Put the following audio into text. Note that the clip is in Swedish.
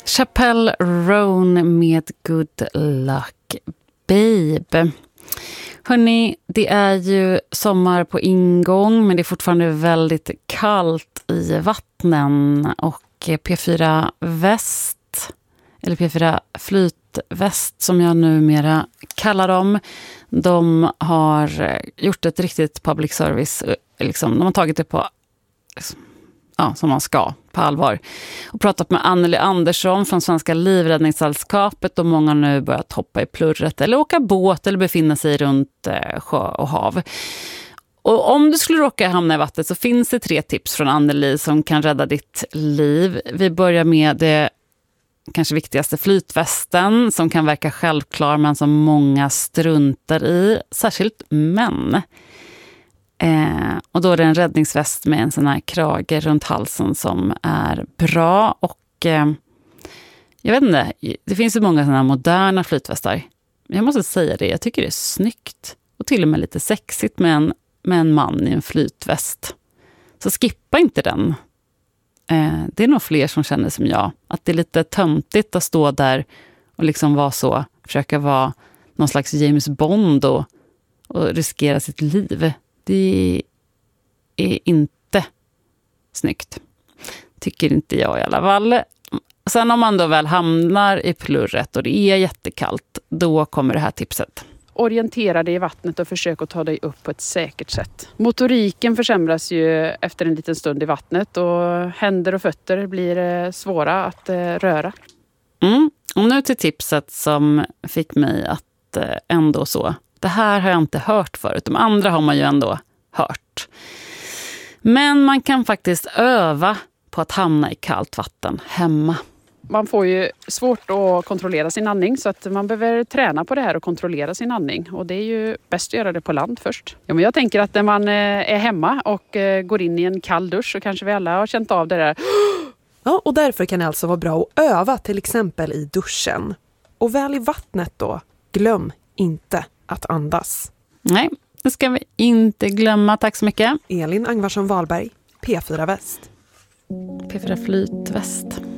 Chappelle Roan med Good Luck Babe. Hörrni, det är ju sommar på ingång, men det är fortfarande väldigt kallt i vattnen, och P4 Väst, eller P4 Flytväst som jag numera kallar dem, de har gjort ett riktigt public service, liksom, de har tagit det på, ja, som man ska, på allvar, och pratat med Anneli Andersson från Svenska Livräddningssällskapet, och många nu börjat hoppa i plurret eller åka båt eller befinna sig runt sjö och hav. Och om du skulle råka hamna i vattnet så finns det 3 tips från Anneli som kan rädda ditt liv. Vi börjar med det kanske viktigaste, flytvästen, som kan verka självklar men som många struntar i, särskilt män. Och då är det en räddningsväst med en sån här krage runt halsen som är bra. Och jag vet inte, det finns ju många såna här moderna flytvästar. Jag måste säga det, jag tycker det är snyggt och till och med lite sexigt med en man i en flytväst. Så skippa inte den. Det är nog fler som känner som jag, att det är lite töntigt att stå där och liksom försöka vara någon slags James Bond och riskera sitt liv. Det är inte snyggt. Tycker inte jag i alla fall. Sen om man då väl hamnar i plurret och det är jättekallt, då kommer det här tipset. Orientera dig i vattnet och försök att ta dig upp på ett säkert sätt. Motoriken försämras ju efter en liten stund i vattnet, och händer och fötter blir svåra att röra. Och nu till tipset som fick mig att ändå så. Det här har jag inte hört förut. De andra har man ju ändå hört. Men man kan faktiskt öva på att hamna i kallt vatten hemma. Man får ju svårt att kontrollera sin andning, så att man behöver träna på det här och kontrollera sin andning. Och det är ju bäst att göra det på land först. Ja, men jag tänker att när man är hemma och går in i en kall dusch, så kanske vi alla har känt av det där. Ja, och därför kan det alltså vara bra att öva till exempel i duschen. Och väl i vattnet då, glöm inte att andas. Nej, det ska vi inte glömma. Tack så mycket. Elin Angvarsson Wahlberg, P4 Väst. P4 Flytväst.